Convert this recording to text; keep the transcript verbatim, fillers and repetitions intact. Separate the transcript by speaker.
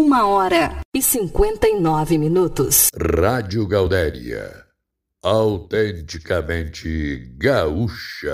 Speaker 1: Uma hora e cinquenta e nove minutos.
Speaker 2: Rádio Gaudéria, autenticamente gaúcha.